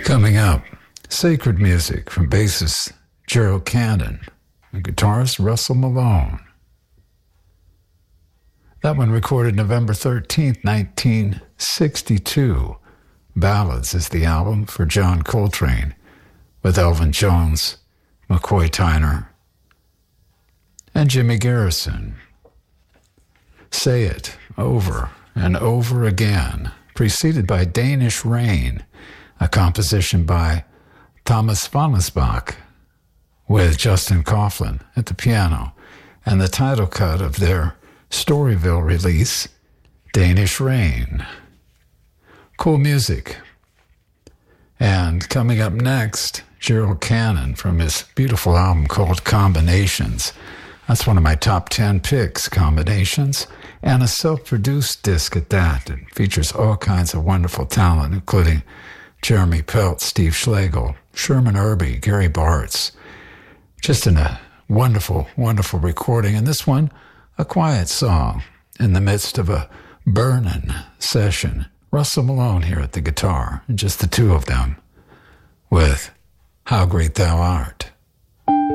Coming up, sacred music from bassist Gerald Cannon and guitarist Russell Malone. That one recorded November 13th, 1962. Ballads is the album for John Coltrane with Elvin Jones, McCoy Tyner, and Jimmy Garrison. Say It Over and Over Again, preceded by Danish Rain, a composition by Thomas Wannesbach with Justin Coughlin at the piano, and the title cut of their Storyville release, Danish Rain. Cool music. And coming up next, Gerald Cannon from his beautiful album called Combinations. That's one of my top 10 picks, Combinations, and a self-produced disc at that. It features all kinds of wonderful talent, including Jeremy Pelt, Steve Schlegel, Sherman Irby, Gary Bartz. Just in a wonderful, wonderful recording. And this one, a quiet song in the midst of a burnin' session. Russell Malone here at the guitar, and just the two of them with How Great Thou Art.